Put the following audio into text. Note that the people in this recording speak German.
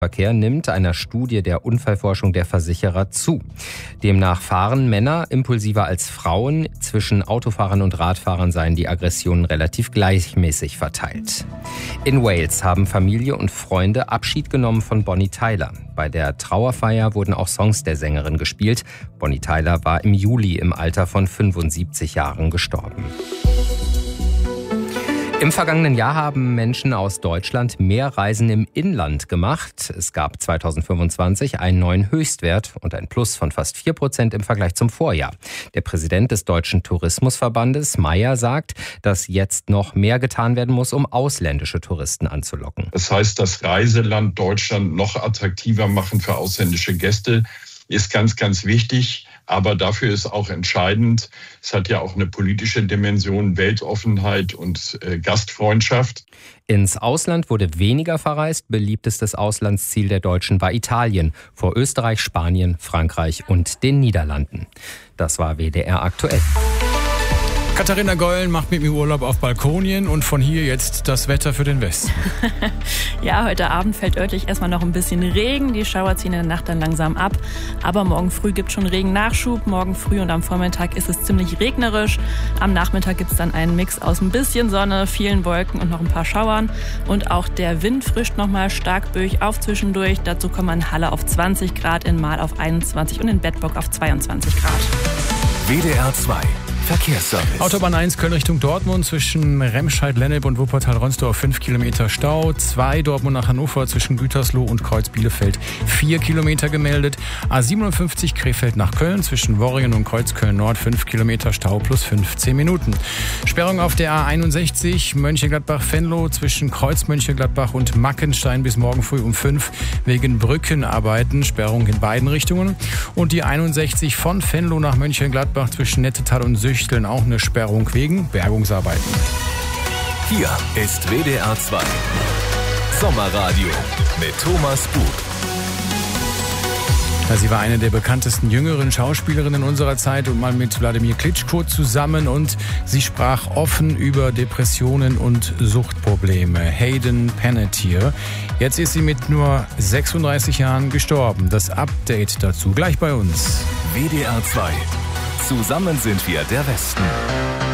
Verkehr nimmt einer Studie der Unfallforschung der Versicherer zu. Demnach fahren Männer impulsiver als Frauen. Zwischen Autofahrern und Radfahrern seien die Aggressionen relativ gleichmäßig verteilt. In Wales haben Familie und Freunde Abschied genommen von Bonnie Tyler. Bei der Trauerfeier wurden auch Songs der Sängerin gespielt. Bonnie Tyler war im Juli im Alter von 75 Jahren gestorben. Im vergangenen Jahr haben Menschen aus Deutschland mehr Reisen im Inland gemacht. Es gab 2025 einen neuen Höchstwert und ein Plus von fast 4% im Vergleich zum Vorjahr. Der Präsident des Deutschen Tourismusverbandes, Mayer, sagt, dass jetzt noch mehr getan werden muss, um ausländische Touristen anzulocken. Das heißt, das Reiseland Deutschland noch attraktiver machen für ausländische Gäste ist ganz, ganz wichtig. Aber dafür ist auch entscheidend, es hat ja auch eine politische Dimension, Weltoffenheit und Gastfreundschaft. Ins Ausland wurde weniger verreist. Beliebtestes Auslandsziel der Deutschen war Italien, vor Österreich, Spanien, Frankreich und den Niederlanden. Das war WDR aktuell. Katharina Gollen macht mit mir Urlaub auf Balkonien und von hier jetzt das Wetter für den Westen. Ja, heute Abend fällt örtlich erstmal noch ein bisschen Regen. Die Schauer ziehen in der Nacht dann langsam ab. Aber morgen früh gibt es schon Regennachschub. Morgen früh und am Vormittag ist es ziemlich regnerisch. Am Nachmittag gibt es dann einen Mix aus ein bisschen Sonne, vielen Wolken und noch ein paar Schauern. Und auch der Wind frischt nochmal stark böig auf zwischendurch. Dazu kommen in Halle auf 20 Grad, in Mahl auf 21 und in Bedburg auf 22 Grad. WDR 2 Verkehrsservice. Autobahn 1 Köln Richtung Dortmund zwischen Remscheid-Lennep und Wuppertal-Ronsdorf 5 Kilometer Stau. 2 Dortmund nach Hannover zwischen Gütersloh und Kreuz-Bielefeld 4 Kilometer gemeldet. A57 Krefeld nach Köln zwischen Worringen und Kreuzköln-Nord 5 Kilometer Stau plus 15 Minuten. Sperrung auf der A61 Mönchengladbach-Venlo zwischen Kreuz-Mönchengladbach und Mackenstein bis morgen früh um 5 wegen Brückenarbeiten. Sperrung in beiden Richtungen. Und die 61 von Venlo nach Mönchengladbach zwischen Nettetal und Süchteln auch eine Sperrung wegen Bergungsarbeiten. Hier ist WDR 2 Sommerradio mit Thomas Buch. Sie war eine der bekanntesten jüngeren Schauspielerinnen unserer Zeit und mal mit Wladimir Klitschko zusammen und sie sprach offen über Depressionen und Suchtprobleme. Hayden Panettiere. Jetzt ist sie mit nur 36 Jahren gestorben. Das Update dazu gleich bei uns. WDR 2. Zusammen sind wir der Westen.